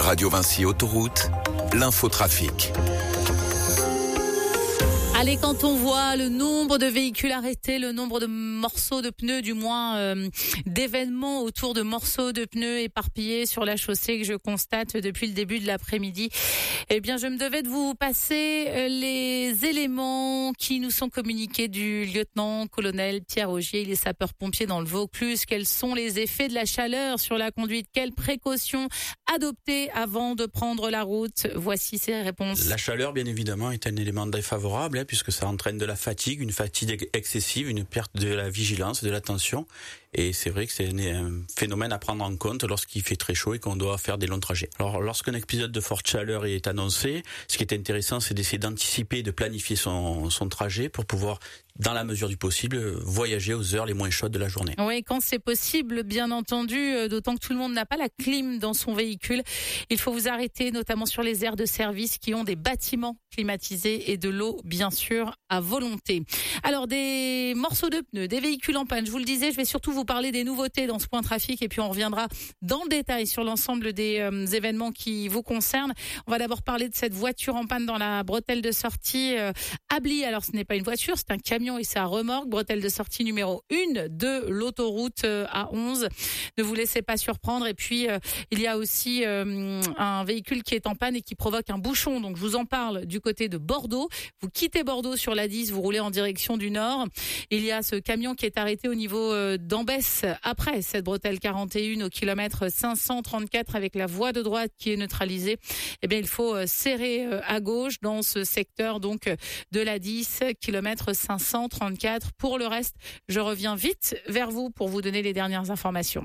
Radio Vinci Autoroute, l'infotrafic. Allez, quand on voit le nombre de véhicules arrêtés, le nombre de morceaux de pneus, du moins d'événements autour de morceaux de pneus éparpillés sur la chaussée que je constate depuis le début de l'après-midi, eh bien, je me devais de vous passer les éléments qui nous sont communiqués du lieutenant-colonel Pierre Augier, il est sapeur-pompier dans le Vaucluse. Quels sont les effets de la chaleur sur la conduite? Quelles précautions adopter avant de prendre la route? Voici ses réponses. La chaleur, bien évidemment, est un élément défavorable, puisque ça entraîne de la fatigue, une fatigue excessive, une perte de la vigilance, de l'attention. Et c'est vrai que c'est un phénomène à prendre en compte lorsqu'il fait très chaud et qu'on doit faire des longs trajets. Alors, lorsqu'un épisode de forte chaleur est annoncé, ce qui est intéressant, c'est d'essayer d'anticiper et de planifier son trajet pour pouvoir, dans la mesure du possible, voyager aux heures les moins chaudes de la journée. Oui, quand c'est possible, bien entendu, d'autant que tout le monde n'a pas la clim dans son véhicule. Il faut vous arrêter, notamment sur les aires de service qui ont des bâtiments climatisés et de l'eau, bien sûr, à volonté. Alors, des morceaux de pneus, des véhicules en panne, je vous le disais, je vais surtout vous parler des nouveautés dans ce point trafic et puis on reviendra dans le détail sur l'ensemble des événements qui vous concernent. On va d'abord parler de cette voiture en panne dans la bretelle de sortie Ably. Alors, ce n'est pas une voiture, c'est un camion et c'est à remorque. Bretelle de sortie numéro 1 de l'autoroute A11. Ne vous laissez pas surprendre. Et puis, il y a aussi un véhicule qui est en panne et qui provoque un bouchon. Donc, je vous en parle du côté de Bordeaux. Vous quittez Bordeaux sur la 10, vous roulez en direction du nord. Il y a ce camion qui est arrêté au niveau d'Ambès après cette bretelle 41 au kilomètre 534 avec la voie de droite qui est neutralisée. Eh bien, il faut serrer à gauche dans ce secteur donc de la 10, kilomètre 534. Pour le reste, je reviens vite vers vous pour vous donner les dernières informations.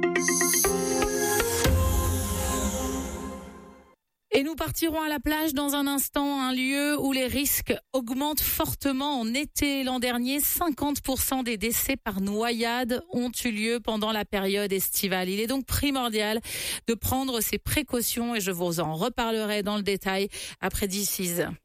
Et nous partirons à la plage dans un instant, un lieu où les risques augmentent fortement en été. L'an dernier, 50% des décès par noyade ont eu lieu pendant la période estivale. Il est donc primordial de prendre ces précautions et je vous en reparlerai dans le détail après 10-6.